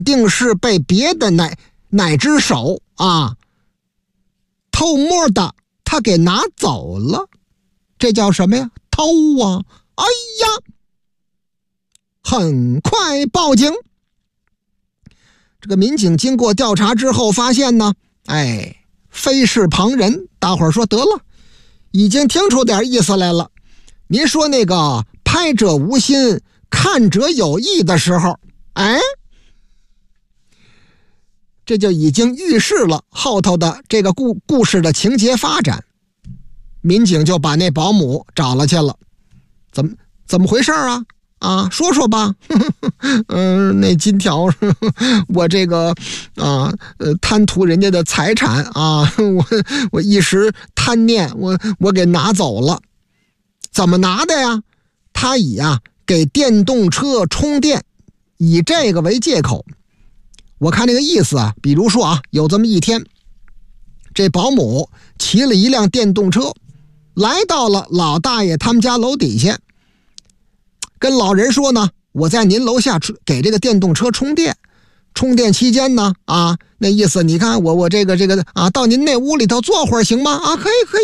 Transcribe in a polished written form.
定是被别的哪只手啊偷摸的他给拿走了。这叫什么呀？偷啊！哎呀，很快报警。这个民警经过调查之后发现呢，非是旁人。大伙儿说得了，已经听出点意思来了。您说那个拍者无心看者有意的时候，这就已经预示了后头的这个故事的情节发展。民警就把那保姆找了去了。怎么回事啊？说说吧。那金条我这个贪图人家的财产啊，我一时贪念，我给拿走了。怎么拿的呀？他以给电动车充电，以这个为借口。我看这个意思比如说有这么一天，这保姆骑了一辆电动车来到了老大爷他们家楼底下，跟老人说呢，我在您楼下给这个电动车充电。充电期间呢那意思你看我这个到您那屋里头坐会儿行吗？可以